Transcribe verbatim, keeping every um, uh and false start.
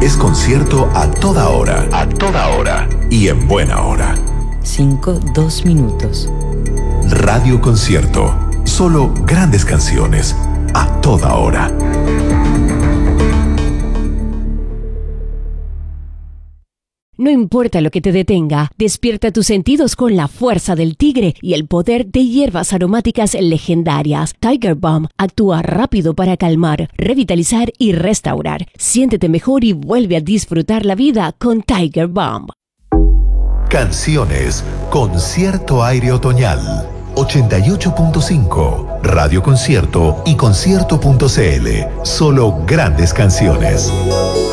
es concierto a toda hora. A toda hora. Y en buena hora. Cinco, dos minutos. Radio Concierto. Solo grandes canciones. A toda hora. No importa lo que te detenga, despierta tus sentidos con la fuerza del tigre y el poder de hierbas aromáticas legendarias. Tiger Balm actúa rápido para calmar, revitalizar y restaurar. Siéntete mejor y vuelve a disfrutar la vida con Tiger Balm. Canciones con cierto aire otoñal. ochenta y ocho punto cinco. Radio Concierto y concierto punto c l. Solo grandes canciones.